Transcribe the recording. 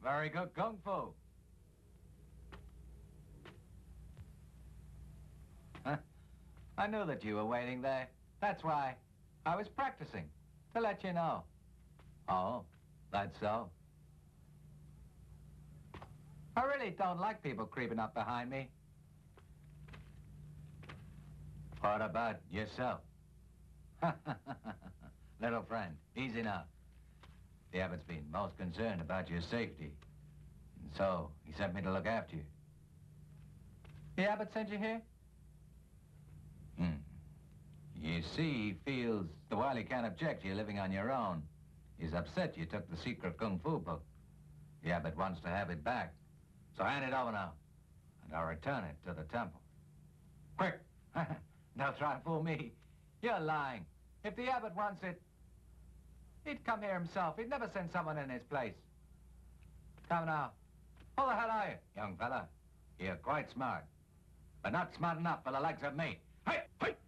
very good kung fu. Huh? I knew that you were waiting there. That's why. I was practicing, to let you know. Oh, that's so. I really don't like people creeping up behind me. What about yourself? Little friend, easy now. The abbot's been most concerned about your safety. And so, he sent me to look after you. The abbot sent you here? You see, he feels, while he can't object to you living on your own, he's upset you took the secret kung fu book. The abbot wants to have it back. So hand it over now, and I'll return it to the temple. Quick! Don't try and fool me. You're lying. If the abbot wants it, he'd come here himself. He'd never send someone in his place. Come now. Who the hell are you, young fella? You're quite smart, but not smart enough for the likes of me. Hey! Hey!